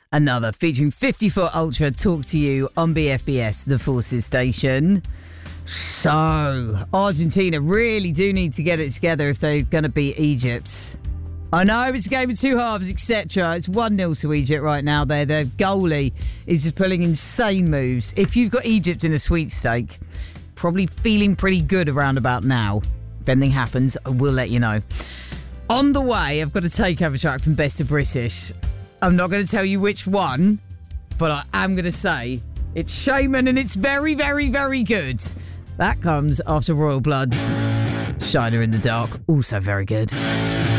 another featuring 50 Foot Ultra talk to you on BFBS, the Forces station. So, Argentina really do need to get it together if they're going to beat Egypt. I know it's a game of two halves, etc. It's 1-0 to Egypt right now. Their goalie is just pulling insane moves. If you've got Egypt in a sweepstake, probably feeling pretty good around about now. If anything happens, I will let you know. On the way, I've got a takeover track from Best of British. I'm not going to tell you which one, but I am going to say it's Shaman and it's very, very, very good. That comes after Royal Blood's Shiner in the Dark, also very good.